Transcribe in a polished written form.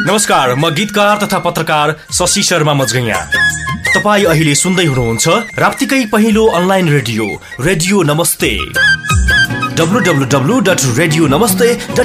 नमस्कार, म गीतकार तथा पत्रकार शशि शर्मा मजगैया। तपाईँ अहिले सुन्दै हुनुहुन्छ राप्तीकै पहिलो अनलाइन रेडियो नमस्ते। www.radionamaste.info